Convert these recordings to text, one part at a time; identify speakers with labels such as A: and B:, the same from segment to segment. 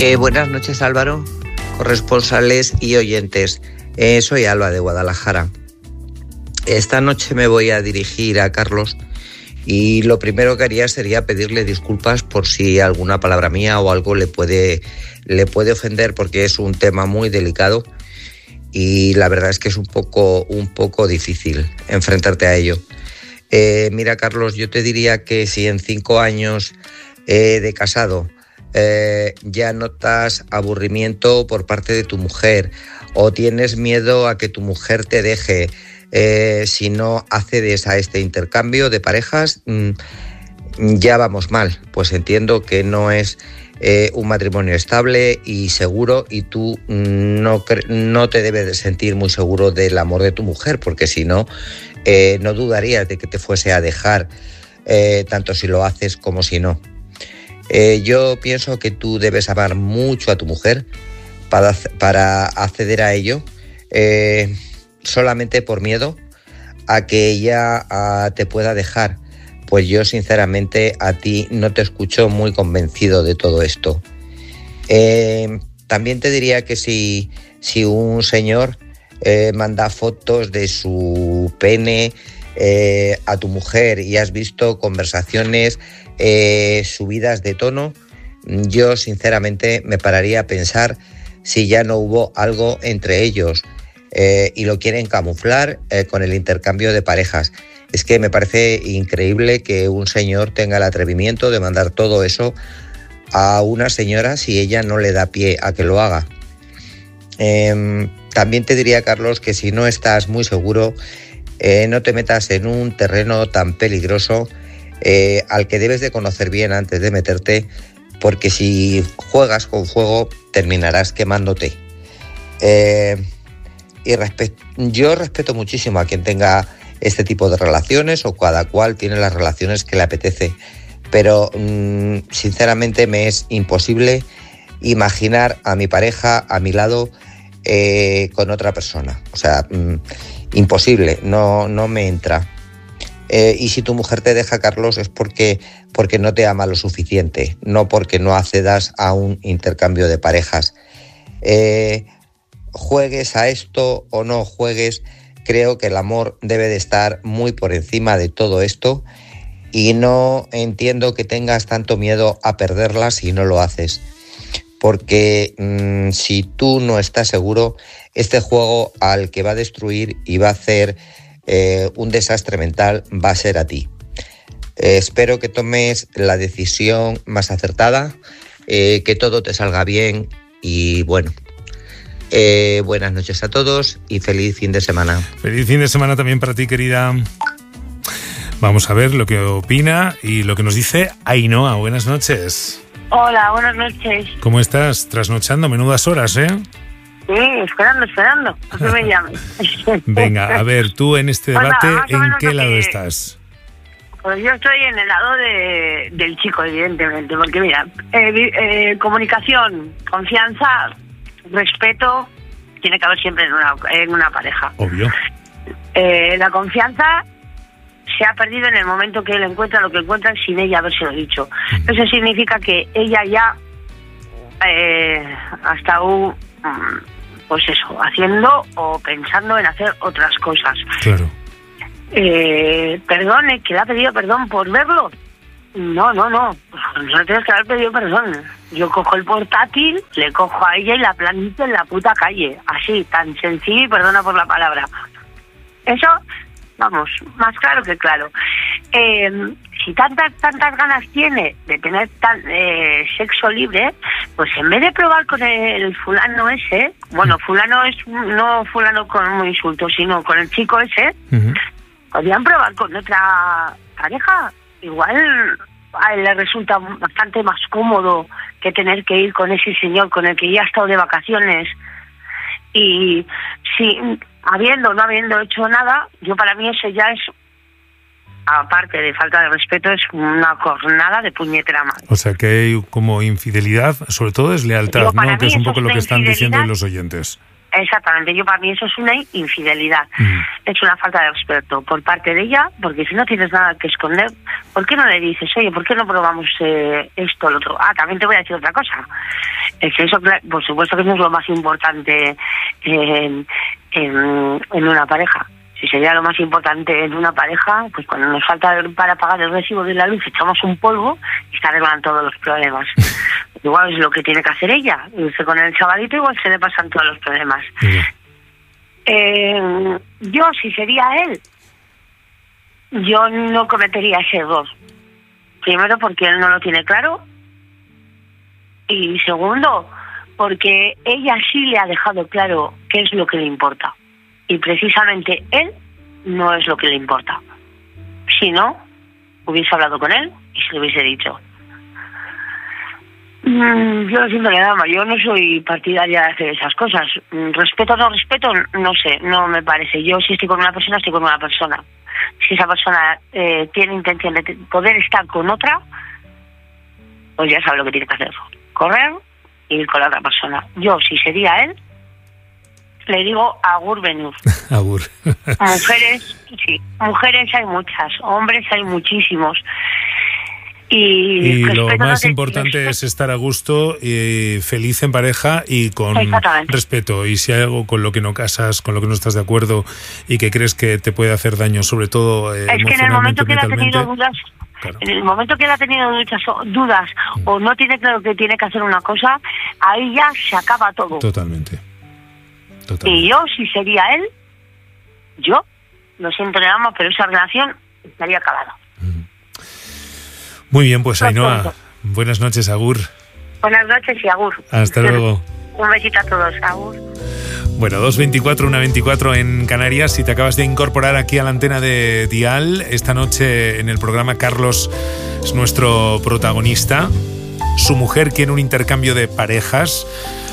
A: Buenas noches, Álvaro, corresponsales y oyentes. Soy Alba de Guadalajara. Esta noche me voy a dirigir a Carlos y lo primero que haría sería pedirle disculpas por si alguna palabra mía o algo le puede ofender, porque es un tema muy delicado y la verdad es que es un poco difícil enfrentarte a ello. Mira, Carlos, yo te diría que si en 5 años de casado ya notas aburrimiento por parte de tu mujer o tienes miedo a que tu mujer te deje si no accedes a este intercambio de parejas, ya vamos mal. Pues entiendo que no es un matrimonio estable y seguro, y tú no te debes de sentir muy seguro del amor de tu mujer, porque si no, no dudarías de que te fuese a dejar, tanto si lo haces como si no. Yo pienso que tú debes amar mucho a tu mujer para acceder a ello, solamente por miedo a que ella te pueda dejar. Pues yo sinceramente a ti no te escucho muy convencido de todo esto. También te diría que si un señor manda fotos de su pene a tu mujer y has visto conversaciones subidas de tono, yo sinceramente me pararía a pensar si ya no hubo algo entre ellos y lo quieren camuflar con el intercambio de parejas. Es que me parece increíble que un señor tenga el atrevimiento de mandar todo eso a una señora si ella no le da pie a que lo haga. También te diría, Carlos, que si no estás muy seguro, no te metas en un terreno tan peligroso al que debes de conocer bien antes de meterte, porque si juegas con fuego terminarás quemándote. Yo respeto muchísimo a quien tenga este tipo de relaciones, o cada cual tiene las relaciones que le apetece, pero sinceramente me es imposible imaginar a mi pareja a mi lado con otra persona. O sea, imposible, no me entra. Y si tu mujer te deja, Carlos, es porque no te ama lo suficiente, no porque no accedas a un intercambio de parejas. Juegues a esto o no juegues, creo que el amor debe de estar muy por encima de todo esto, y no entiendo que tengas tanto miedo a perderla si no lo haces, porque si tú no estás seguro, este juego al que va a destruir y va a hacer un desastre mental va a ser a ti. Espero que tomes la decisión más acertada, que todo te salga bien y bueno. Buenas noches a todos y feliz fin de semana.
B: Feliz fin de semana también para ti, querida. Vamos a ver lo que opina y lo que nos dice Ainhoa. Buenas noches.
C: Hola, buenas noches.
B: ¿Cómo estás? Trasnochando, menudas horas, ¿eh?
C: Sí, esperando. No se me llames.
B: Venga, a ver, tú en este debate, ¿en qué lado estás?
C: Pues yo estoy en el lado del chico, evidentemente, porque mira, comunicación, confianza, respeto, tiene que haber siempre en una pareja.
B: Obvio.
C: La confianza se ha perdido en el momento que él encuentra lo que encuentra sin ella habérselo dicho. Eso significa que ella ya ha estado, pues eso, haciendo o pensando en hacer otras cosas.
B: Claro.
C: Perdone, que le ha pedido perdón por verlo. No tienes que haber pedido perdón. Yo cojo el portátil, le cojo a ella y la planto en la puta calle. Así, tan sencillo, y perdona por la palabra. Eso, vamos, más claro que claro. Si tantas ganas tiene de tener sexo libre, pues en vez de probar con el fulano ese, bueno, fulano es no fulano con un insulto, sino con el chico ese, podrían probar con otra pareja. Igual a él le resulta bastante más cómodo que tener que ir con ese señor con el que ya ha estado de vacaciones. Y si habiendo o no habiendo hecho nada, yo para mí eso ya es, aparte de falta de respeto, es una cornada de puñetera madre.
B: O sea que hay como infidelidad, sobre todo deslealtad, ¿no? Que es un poco lo que están diciendo los oyentes.
C: Exactamente, yo para mí eso es una infidelidad, es una falta de respeto por parte de ella, porque si no tienes nada que esconder, ¿por qué no le dices, oye, ¿por qué no probamos esto o lo otro? También te voy a decir otra cosa, el sexo, por supuesto que no es lo más importante en una pareja. Si sería lo más importante en una pareja, pues cuando nos falta para pagar el recibo de la luz echamos un polvo y se arreglan todos los problemas. Igual es lo que tiene que hacer ella. Irse con el chavalito, igual se le pasan todos los problemas. Yo, si sería él, yo no cometería ese error. Primero, porque él no lo tiene claro. Y segundo, porque ella sí le ha dejado claro qué es lo que le importa. Y precisamente él no es lo que le importa. Si no, hubiese hablado con él y se lo hubiese dicho. Yo lo siento, dama, yo no soy partidaria de hacer esas cosas. Respeto o no respeto, no sé, no me parece. Yo si estoy con una persona, estoy con una persona. Si esa persona tiene intención de poder estar con otra, pues ya sabe lo que tiene que hacer. Correr y ir con la otra persona. Yo, si sería él, le digo agur venur.
B: Agur.
C: Mujeres, sí, mujeres hay muchas, hombres hay muchísimos. Y
B: lo más importante es estar a gusto y feliz en pareja y con respeto. Y si hay algo con lo que no casas, con lo que no estás de acuerdo y que crees que te puede hacer daño, sobre todo
C: es que en el momento que él ha tenido dudas, claro. En el momento que él ha tenido muchas dudas o no tiene claro que tiene que hacer una cosa, ahí ya se acaba todo.
B: Totalmente.
C: Y yo, si sería él, yo, lo siento, le amo, pero esa relación estaría acabada.
B: Muy bien, pues Ainhoa, buenas noches, agur.
C: Buenas noches y agur.
B: Hasta luego.
C: Un besito a todos, agur.
B: Bueno, 2:24, 1:24 en Canarias. Si te acabas de incorporar aquí a la antena de Dial, esta noche en el programa Carlos es nuestro protagonista. Su mujer quiere un intercambio de parejas.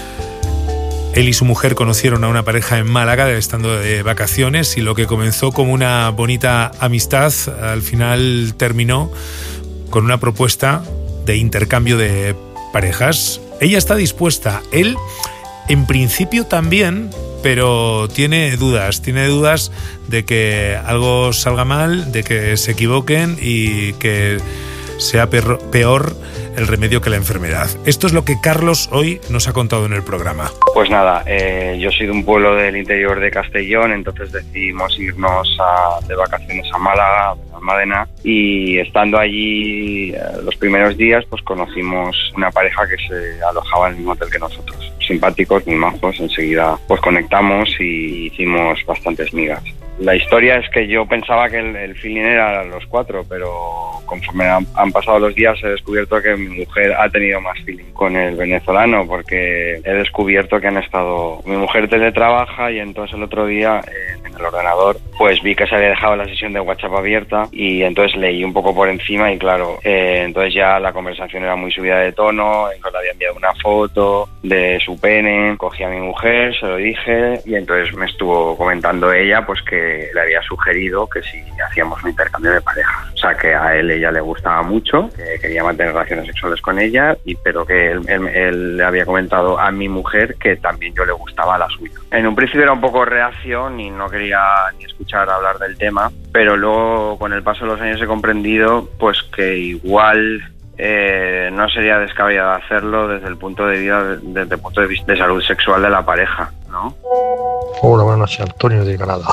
B: Él y su mujer conocieron a una pareja en Málaga estando de vacaciones y lo que comenzó como una bonita amistad al final terminó con una propuesta de intercambio de parejas. Ella está dispuesta, él en principio también, pero tiene dudas de que algo salga mal, de que se equivoquen y que sea peor el remedio que la enfermedad. Esto es lo que Carlos hoy nos ha contado en el programa.
D: Pues nada, yo soy de un pueblo del interior de Castellón, entonces decidimos irnos de vacaciones a Málaga, a Almadena, y estando allí los primeros días pues conocimos una pareja que se alojaba en el mismo hotel que nosotros. Simpáticos, muy majos, enseguida pues conectamos y hicimos bastantes migas. La historia es que yo pensaba que el feeling era los cuatro, pero conforme han pasado los días he descubierto que mi mujer ha tenido más feeling con el venezolano, porque he descubierto que mi mujer teletrabaja y entonces el otro día en el ordenador pues vi que se había dejado la sesión de WhatsApp abierta y entonces leí un poco por encima y claro, entonces ya la conversación era muy subida de tono, entonces le había enviado una foto de su pene, cogí a mi mujer, se lo dije y entonces me estuvo comentando ella pues que le había sugerido que si hacíamos un intercambio de pareja, o sea que a ella le gustaba mucho, que quería mantener relaciones sexuales con ella, pero que él le había comentado a mi mujer que también yo le gustaba a la suya. En un principio era un poco reacción y no quería ni escuchar hablar del tema, pero luego con el paso de los años he comprendido pues que igual no sería descabellado hacerlo desde el punto de vista de salud sexual de la pareja, ¿no?
E: Hola, buenas noches, Antonio de Canadá.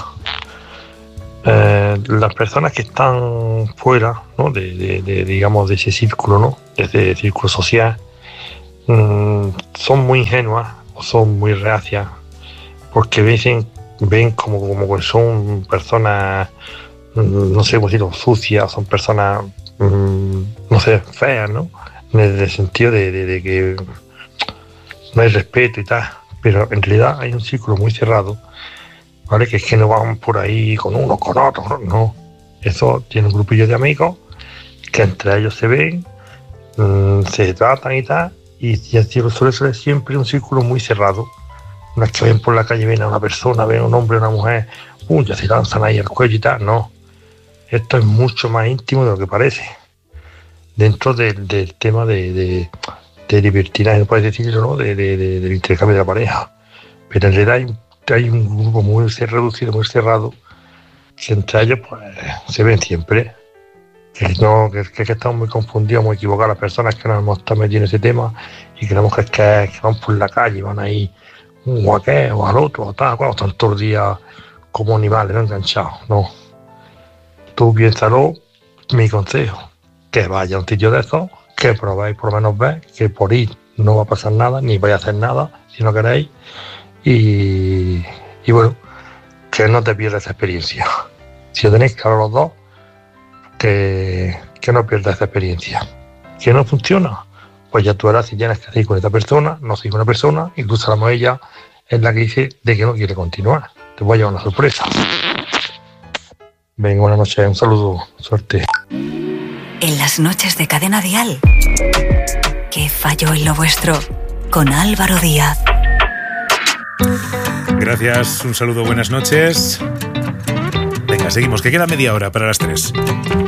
E: Las personas que están fuera, ¿no? digamos de ese círculo, ¿no? De ese círculo social, son muy ingenuas o son muy reacias porque ven como que son personas, no sé cómo decirlo, sucias, son personas, no sé, feas, ¿no? En el sentido de que no hay respeto y tal, pero en realidad hay un círculo muy cerrado, ¿vale? Que es que no van por ahí con uno, con otro, no. Eso tiene un grupillo de amigos que entre ellos se ven, se tratan y tal, y suele ser siempre un círculo muy cerrado. No es que ven por la calle, ven a una persona, ven a un hombre, a una mujer, ya se lanzan ahí al cuello y tal, no. Esto es mucho más íntimo de lo que parece. Dentro del tema de libertinaje, no puedes decirlo, ¿no? Del intercambio de la pareja. Pero en realidad hay un grupo muy reducido, muy cerrado, que entre ellos pues se ven siempre. Que estamos muy confundidos, muy equivocados las personas que nos hemos estado metiendo en ese tema y creemos que van por la calle, van ahí o a qué, o al otro, o tal, cuando están todos los días como animales, no enganchados. No. Tú piénsalo, mi consejo, que vaya a un sitio de esos, que probéis por lo menos ver, que por ir no va a pasar nada, ni vais a hacer nada si no queréis, y bueno, que no te pierdas esa experiencia. Si lo tenéis claro los dos, que no pierdas esa experiencia. Que no funciona, pues ya tú verás si tienes que seguir con esta persona, no seguir con una persona, incluso a lo mejor ella es la que dice de que no quiere continuar. Te voy a llevar una sorpresa. Venga, buenas noches, un saludo, suerte.
F: En las noches de Cadena Dial, ¿qué falló en lo vuestro? Con Álvaro Díaz.
B: Gracias, un saludo, buenas noches. Venga, seguimos, que queda media hora para las 3.